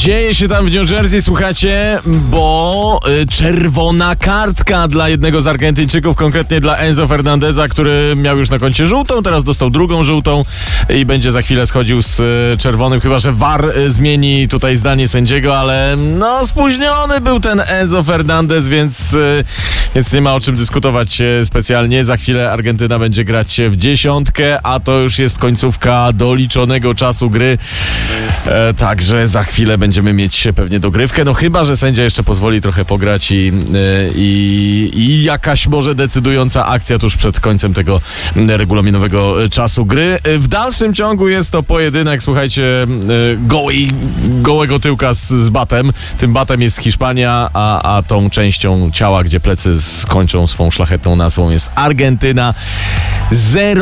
Dzieje się tam w New Jersey, słuchajcie, bo czerwona kartka dla jednego z Argentyńczyków, konkretnie dla Enzo Fernandeza, który miał już na koncie żółtą, teraz dostał drugą żółtą i będzie za chwilę schodził z czerwonym, chyba że VAR zmieni tutaj zdanie sędziego, ale no spóźniony był ten Enzo Fernandez, więc nie ma o czym dyskutować specjalnie. Za chwilę Argentyna będzie grać w dziesiątkę, a to już jest końcówka doliczonego czasu gry. Także za chwilę będziemy mieć pewnie dogrywkę, no chyba że sędzia jeszcze pozwoli trochę pograć i jakaś może decydująca akcja tuż przed końcem tego regulaminowego czasu gry. W dalszym ciągu jest to pojedynek, słuchajcie, gołego tyłka z batem. Tym batem jest Hiszpania, a tą częścią ciała, gdzie plecy skończą swą szlachetną nazwą, jest Argentyna. 0